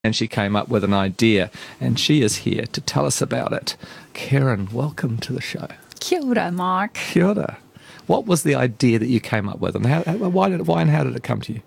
and she came up with an idea, and she is here to tell us about it. Karen, welcome to the show. Kia ora, Mark. Kia ora. What was the idea that you came up with, and why and how did it come to you?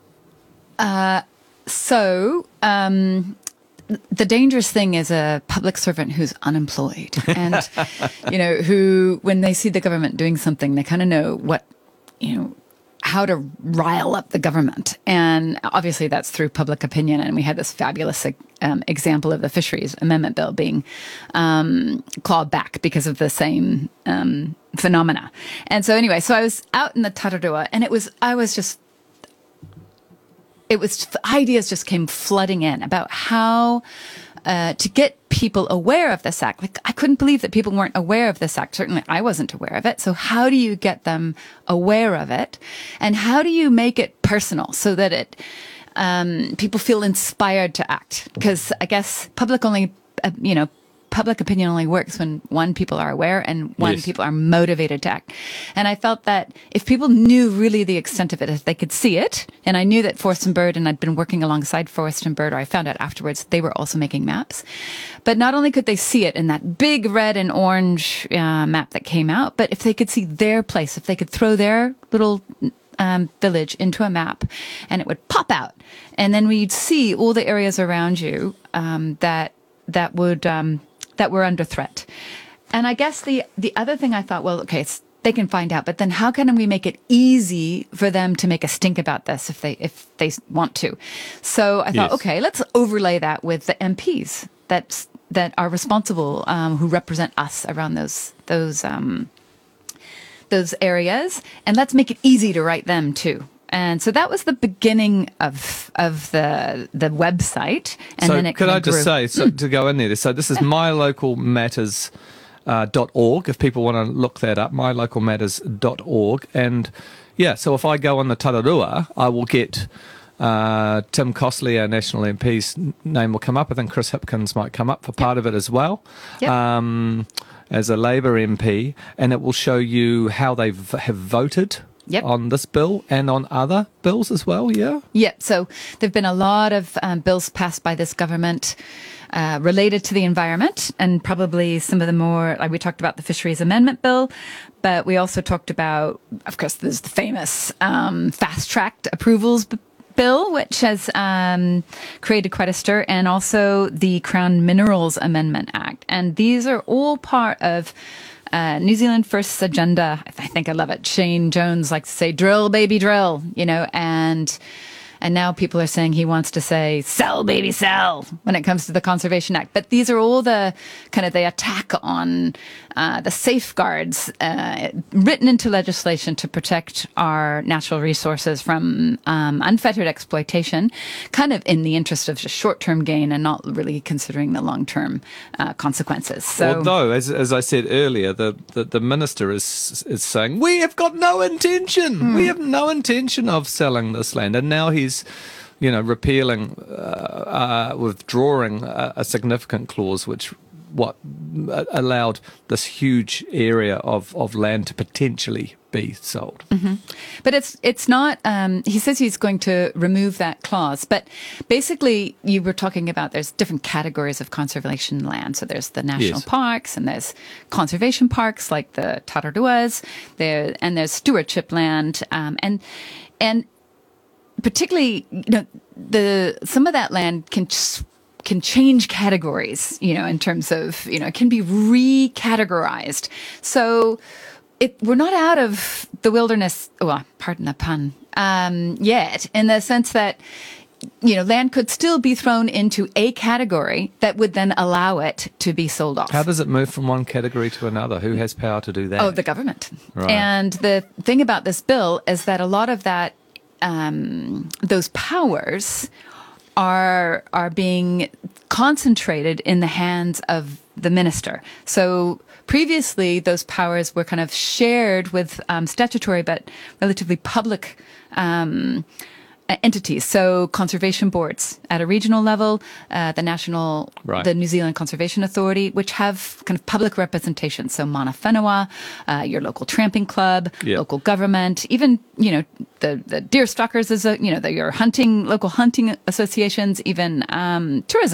The dangerous thing is a public servant who's unemployed and, who, when they see the government doing something, they kind of know how to rile up the government. And obviously that's through public opinion. And we had this fabulous example of the Fisheries Amendment Bill being clawed back because of the same phenomena. And so anyway, so I was out in the Tararua, and ideas just came flooding in about how to get people aware of this act. Like, I couldn't believe that people weren't aware of this act. Certainly I wasn't aware of it. So how do you get them aware of it? And how do you make it personal so that people feel inspired to act? Because I guess public opinion only works when people are aware and when people are motivated to act. And I felt that if people knew really the extent of it, if they could see it, and I knew that Forest and Bird, and I'd been working alongside Forest and Bird, or I found out afterwards they were also making maps. But not only could they see it in that big red and orange map that came out, but if they could see their place, if they could throw their little village into a map, and it would pop out, and then we'd see all the areas around you that were under threat. And I guess the other thing I thought, well, okay, they can find out, but then how can we make it easy for them to make a stink about this if they want to? So I thought, okay, let's overlay that with the MPs that are responsible, who represent us around those areas, and let's make it easy to write them too. And so that was the beginning of the website. And so then it could I just say, to go in there, so this is mylocalmatters.org, if people want to look that up, mylocalmatters.org. And so if I go on the Tararua, I will get Tim Costley, our National MP's name will come up. I think Chris Hipkins might come up for part of it as well. Yep. As a Labour MP, and it will show you how they have voted on this bill and on other bills as well, so there have been a lot of bills passed by this government related to the environment, and probably some of the more, like we talked about the Fisheries Amendment Bill, but we also talked about, of course, there's the famous fast-tracked approvals bill, which has created quite a stir, and also the Crown Minerals Amendment Act. And these are all part of New Zealand First's agenda. I think I love it. Shane Jones likes to say, drill, baby, drill, and now people are saying he wants to say, sell, baby, sell, when it comes to the Conservation Act. But these are all the attack on the safeguards written into legislation to protect our natural resources from unfettered exploitation, kind of in the interest of just short-term gain and not really considering the long-term consequences. So, although, as I said earlier, the minister is saying, we have got no intention. We have no intention of selling this land. And now he's repealing, withdrawing a significant clause which allowed this huge area of land to potentially be sold. Mm-hmm. But it's not, he says he's going to remove that clause, but basically you were talking about there's different categories of conservation land. So there's the national parks, and there's conservation parks like the Tararuas, and there's stewardship land, and particularly, some of that land can change categories, in terms of, it can be recategorized. So we're not out of the wilderness, pardon the pun, yet, in the sense that, land could still be thrown into a category that would then allow it to be sold off. How does it move from one category to another? Who has power to do that? Oh, the government. Right. And the thing about this bill is that a lot of that, those powers are being concentrated in the hands of the minister. So previously, those powers were kind of shared with statutory but relatively public entities. So conservation boards at a regional level, Right. the New Zealand Conservation Authority, which have kind of public representation. So Mana Whenua, your local tramping club, Yeah. local government, even, the deer stalkers your local hunting associations, even tourism